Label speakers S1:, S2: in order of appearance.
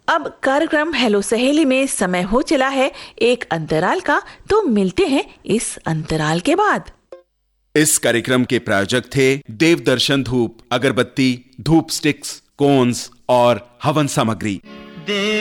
S1: अब कार्यक्रम हेलो सहेली में समय हो चला है एक अंतराल का, तो मिलते हैं इस अंतराल के बाद।
S2: इस कार्यक्रम के प्रायोजक थे देवदर्शन धूप, अगरबत्ती, धूप स्टिक्स, कोन्स और हवन सामग्री।